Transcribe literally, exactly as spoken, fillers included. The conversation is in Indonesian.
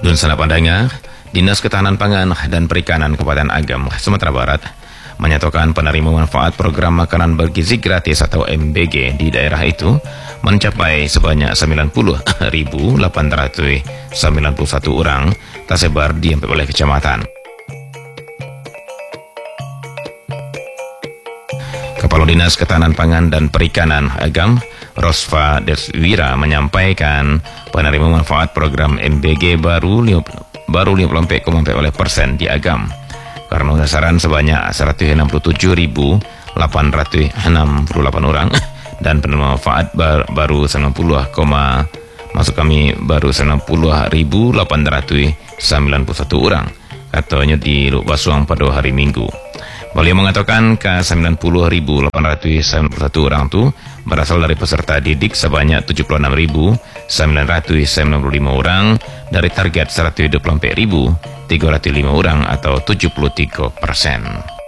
Dun sana pandanga, Dinas Ketahanan Pangan dan Perikanan Kabupaten Agam, Sumatera Barat menyatakan penerima manfaat program makanan bergizi gratis atau M B G di daerah itu mencapai sebanyak sembilan puluh ribu delapan ratus sembilan puluh satu orang, tersebar di empat belas kecamatan. Kepala Dinas Ketahanan Pangan dan Perikanan Agam, Rosfa Deswira, menyampaikan penerima manfaat program M B G baru baru lima puluh empat koma empat persen di Agam, karena sasaran sebanyak seratus enam puluh tujuh ribu delapan ratus enam puluh delapan orang dan penerima manfaat bar, baru sembilan puluh, maksud kami baru sembilan puluh ribu delapan ratus sembilan puluh satu orang, katanya di Luk Basuang pada hari Minggu. Beliau mengatakan ke sembilan puluh ribu delapan ratus sembilan puluh satu orang itu berasal dari peserta didik sebanyak tujuh puluh enam ribu sembilan ratus sembilan puluh lima orang dari target seratus dua puluh empat ribu tiga ratus lima orang atau tujuh puluh tiga persen.